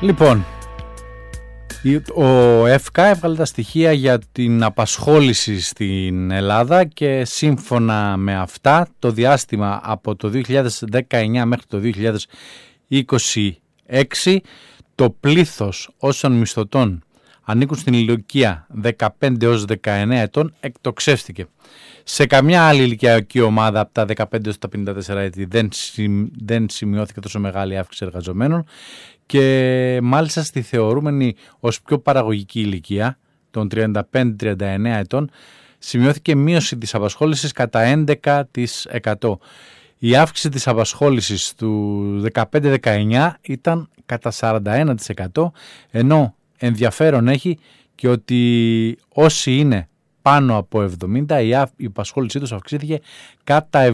Λοιπόν, ο ΕΦΚΑ έβγαλε τα στοιχεία για την απασχόληση στην Ελλάδα και σύμφωνα με αυτά το διάστημα από το 2019 μέχρι το 2026 το πλήθος όσων μισθωτών ανήκουν στην ηλικία 15 έως 19 ετών εκτοξεύτηκε. Σε καμιά άλλη ηλικιακή ομάδα από τα 15 έως τα 54 έτη δεν σημειώθηκε τόσο μεγάλη αύξηση εργαζομένων και μάλιστα στη θεωρούμενη ως πιο παραγωγική ηλικία των 35-39 ετών σημειώθηκε μείωση της απασχόλησης κατά 11%. Η αύξηση της απασχόλησης του 15-19 ήταν κατά 41%, ενώ ενδιαφέρον έχει και ότι όσοι είναι πάνω από 70 η απασχόλησή τους αυξήθηκε κατά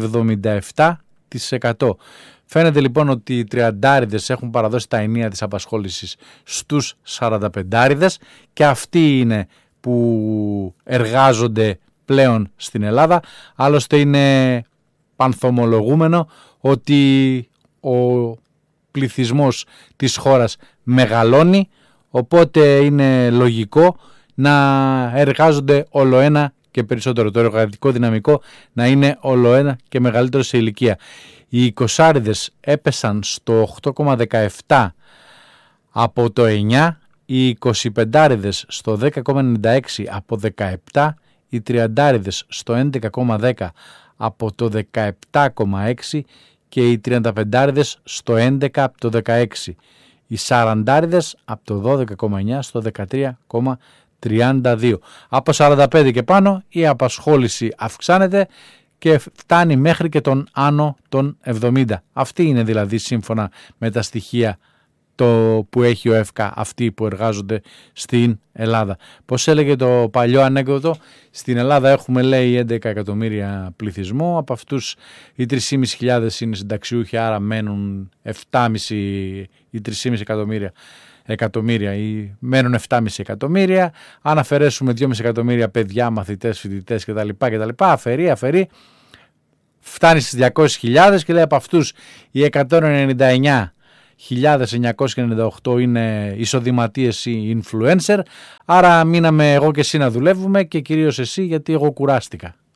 77%. Φαίνεται λοιπόν ότι οι 30άριδες έχουν παραδώσει τα ενία της απασχόλησης στους 45άριδες και αυτοί είναι που εργάζονται πλέον στην Ελλάδα. Άλλωστε είναι πανθομολογούμενο ότι ο πληθυσμός της χώρας μεγαλώνει, οπότε είναι λογικό να εργάζονται ολοένα και περισσότερο, το εργατικό δυναμικό να είναι ολοένα και μεγαλύτερο σε ηλικία. Οι 20άριδες έπεσαν στο 8,17 από το 9, οι 25άριδες στο 10,96 από 17, οι 30άριδες στο 11,10 από το 17,6 και οι 35άριδες στο 11 από το 16. Οι 40άριδες από το 12,9 στο 13,32. Από 45 και πάνω η απασχόληση αυξάνεται και φτάνει μέχρι και τον άνω των 70. Αυτή είναι δηλαδή σύμφωνα με τα στοιχεία που έχει ο ΕΦΚΑ, αυτοί που εργάζονται στην Ελλάδα. Πώς έλεγε το παλιό ανέκδοτο, στην Ελλάδα έχουμε λέει 11 εκατομμύρια πληθυσμό, από αυτούς οι 3.500 είναι συνταξιούχοι, άρα μένουν 7,5 ή 3,5 εκατομμύρια ή μένουν 7,5 εκατομμύρια. Αν αφαιρέσουμε 2,5 εκατομμύρια παιδιά, μαθητές, φοιτητές κτλ. Αφαιρεί, φτάνει στις 200.000 και λέει από αυτούς οι 199.998 είναι εισοδηματίες ή influencer, άρα μείναμε εγώ και εσύ να δουλεύουμε και κυρίως εσύ γιατί εγώ κουράστηκα.